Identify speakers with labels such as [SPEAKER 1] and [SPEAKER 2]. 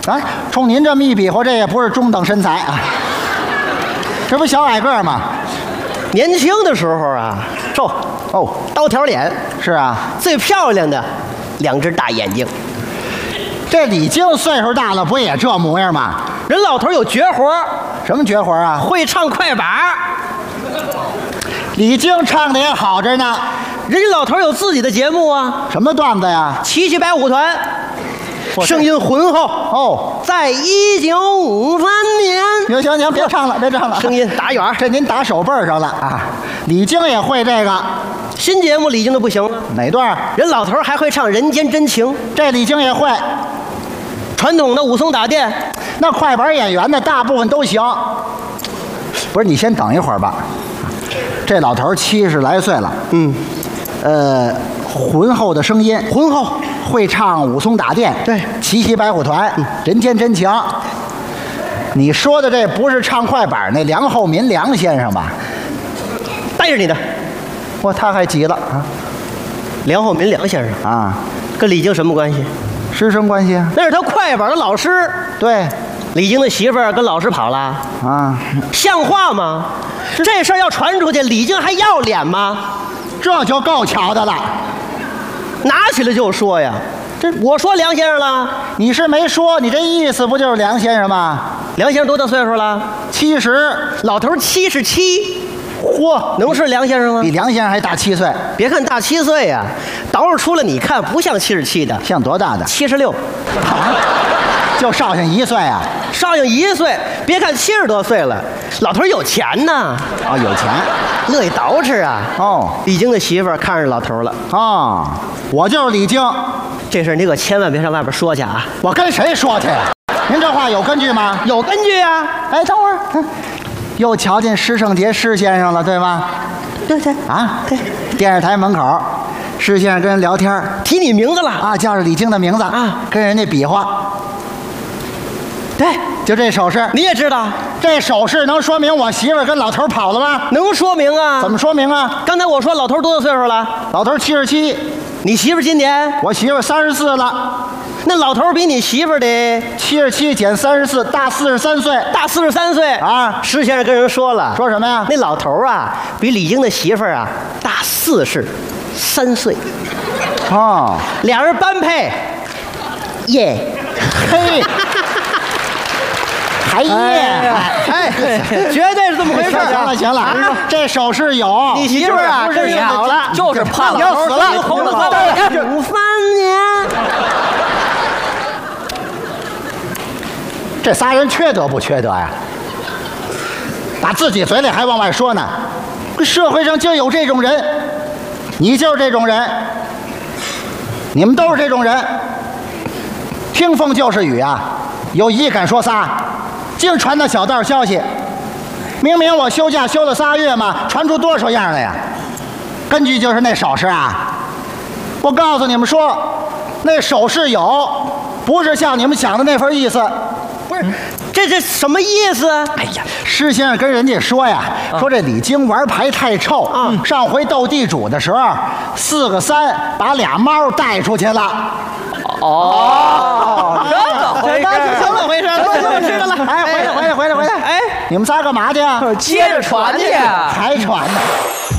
[SPEAKER 1] 啊，冲您这么一比划，这也不是中等身材啊，这不小矮个吗？
[SPEAKER 2] 年轻的时候啊，瘦
[SPEAKER 1] 哦，
[SPEAKER 2] 刀条脸，
[SPEAKER 1] 是啊，
[SPEAKER 2] 最漂亮的2只大眼睛。
[SPEAKER 1] 这李菁岁数大了，不也这模样吗？
[SPEAKER 2] 人老头有绝活，
[SPEAKER 1] 什么绝活啊？
[SPEAKER 2] 会唱快板。
[SPEAKER 1] 李菁唱的也好着呢。
[SPEAKER 2] 人家老头有自己的节目啊，
[SPEAKER 1] 什么段子呀？
[SPEAKER 2] 七七白虎团，声音浑厚
[SPEAKER 1] 哦。
[SPEAKER 2] 在1953年，
[SPEAKER 1] 行，别唱了，别唱了。
[SPEAKER 2] 声音打远，
[SPEAKER 1] 这您打手背上了啊。李菁也会这个。
[SPEAKER 2] 新节目李菁就不行了。
[SPEAKER 1] 哪段？
[SPEAKER 2] 人老头还会唱《人间真情》，
[SPEAKER 1] 这李菁也会。
[SPEAKER 2] 传统的武松打店，
[SPEAKER 1] 那快板演员的大部分都行。不是，你先等一会儿吧。这老头70来岁了，浑厚的声音，
[SPEAKER 2] 浑厚，
[SPEAKER 1] 会唱武松打店，
[SPEAKER 2] 对，
[SPEAKER 1] 七七白虎团，人间真情。你说的这不是唱快板那梁厚民梁先生吧？
[SPEAKER 2] 带着你的，
[SPEAKER 1] 他还急了啊！
[SPEAKER 2] 梁厚民梁先生
[SPEAKER 1] 啊，
[SPEAKER 2] 跟李菁什么关系？
[SPEAKER 1] 师生关系啊？
[SPEAKER 2] 那是他快板的老师。
[SPEAKER 1] 对，
[SPEAKER 2] 李菁的媳妇儿跟老师跑了
[SPEAKER 1] 啊，
[SPEAKER 2] 像话吗？这事儿要传出去，李菁还要脸吗？
[SPEAKER 1] 这就够巧的了，
[SPEAKER 2] 拿起来就说呀。我说梁先生了，
[SPEAKER 1] 你是没说，你这意思不就是梁先生吗？
[SPEAKER 2] 梁先生多大岁数了
[SPEAKER 1] ？70，
[SPEAKER 2] 老头77。
[SPEAKER 1] 嚯，
[SPEAKER 2] 能是梁先生吗？
[SPEAKER 1] 比梁先生还大7岁。
[SPEAKER 2] 别看大7岁呀，捯饬出来你看不像77的，
[SPEAKER 1] 像多大的
[SPEAKER 2] ？76，
[SPEAKER 1] 就少上1岁啊！
[SPEAKER 2] 少上1岁，别看70多岁了，老头有钱呐！
[SPEAKER 1] 哦，有钱，
[SPEAKER 2] 乐意捯饬啊！
[SPEAKER 1] 哦，
[SPEAKER 2] 李菁的媳妇儿看着老头了
[SPEAKER 1] 哦，我就是李菁，
[SPEAKER 2] 这事你可千万别上外边说去啊！
[SPEAKER 1] 我跟谁说去？您这话有根据吗？
[SPEAKER 2] 有根据啊！
[SPEAKER 1] 哎，等会儿。又瞧见施圣杰施先生了，对吗？
[SPEAKER 2] 对
[SPEAKER 1] 啊，
[SPEAKER 2] 对。
[SPEAKER 1] 电视台门口，施先生跟人聊天，
[SPEAKER 2] 提你名字了
[SPEAKER 1] 啊，叫着李菁的名字
[SPEAKER 2] 啊，
[SPEAKER 1] 跟人家比划。对，就这手势，
[SPEAKER 2] 你也知道，
[SPEAKER 1] 这手势能说明我媳妇儿跟老头跑了吗？
[SPEAKER 2] 能说明啊。
[SPEAKER 1] 怎么说明啊？
[SPEAKER 2] 刚才我说老头多大岁数了？
[SPEAKER 1] 老头77，
[SPEAKER 2] 你媳妇今年？
[SPEAKER 1] 我媳妇34了。
[SPEAKER 2] 那老头比你媳妇得
[SPEAKER 1] 77减34，大43岁，
[SPEAKER 2] 大43岁
[SPEAKER 1] 啊！
[SPEAKER 2] 施先生跟人说了，
[SPEAKER 1] 说什么呀？
[SPEAKER 2] 那老头啊，比李菁的媳妇啊大43岁。
[SPEAKER 1] 哦，
[SPEAKER 2] 俩人般配，耶，
[SPEAKER 1] 嘿，还耶，
[SPEAKER 2] 哎，绝对是这么回事。
[SPEAKER 1] 行了，这手势有。
[SPEAKER 2] 你媳妇啊，真是好了，
[SPEAKER 3] 就是怕
[SPEAKER 1] 要死了
[SPEAKER 2] ，53年。
[SPEAKER 1] 这仨人缺德不缺德呀？打自己嘴里还往外说呢。社会上就有这种人，你就是这种人，你们都是这种人。听风就是雨啊，有一敢说仨。净传那小道消息，明明我休假休了3月嘛，传出多少样了呀？根据就是那手势啊，我告诉你们说，那手势有，不是像你们想的那份意思。
[SPEAKER 2] 不是，这什么意思？
[SPEAKER 1] 哎呀，施先生跟人家说呀，说这李菁玩牌太臭啊。上回斗地主的时候，4个3把俩猫带出去了。
[SPEAKER 3] 哦，这么回事？
[SPEAKER 2] 这么回事？我知道了。
[SPEAKER 1] 哎，回来！哎，你们仨干嘛去啊？
[SPEAKER 3] 接着传去。
[SPEAKER 1] 还传呢。